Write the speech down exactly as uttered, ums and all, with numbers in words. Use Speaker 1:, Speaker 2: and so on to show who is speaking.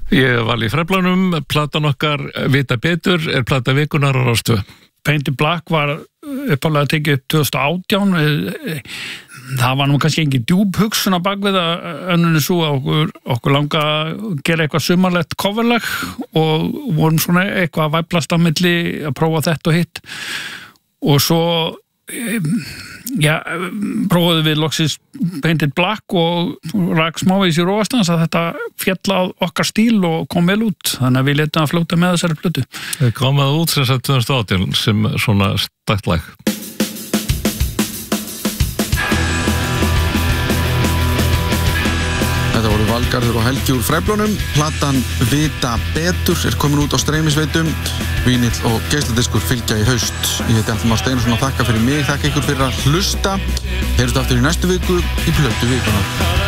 Speaker 1: Ég var í Fræflunum, platan okkar Vita betur er plata vikunar á Rás tvö.
Speaker 2: Paint in Black var upphaflega tekið upp tvö þúsund og átján. Það var nú kannski engin djúp hugsun á bakvið að önnunni svo að okkur, okkur langa að gera eitthvað sumarlegt coverlag og vorum svona eitthvað að væplast á milli að prófa þetta og hitt. Og svo já, prófaðu við loksins Paint in Black og rak smávegis í róastans að þetta fjalla á okkar stíl og kom vel út, þannig að við letum að fljóta með þessari plötu.
Speaker 1: Það kom að út sem sagt tvö þúsund og átján sem svona stakt lag.
Speaker 3: Þetta voru Valgarður og Helgi úr Fræflunum. Platan Vita betur er komin út á streymisveitum. Vínill og geisladiskur fylgja í haust. Ég heiti Alfred Már Steinarsson og þakka fyrir mig. Þakka ykkur fyrir að hlusta. Heyrjumst aftur í næstu viku í Plötu vikunar.